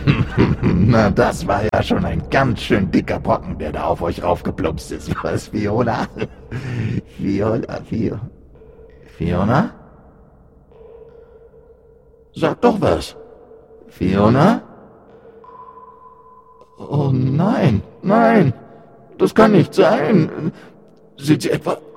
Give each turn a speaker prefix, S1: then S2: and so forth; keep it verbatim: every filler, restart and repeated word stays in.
S1: Na, das war ja schon ein ganz schön dicker Brocken, der da auf euch raufgeplumpst ist. Was, Fiona? Fiona, Fiona. Fiona? Sag doch was. Fiona? Oh nein, nein, das kann nicht sein. Sind Sie etwa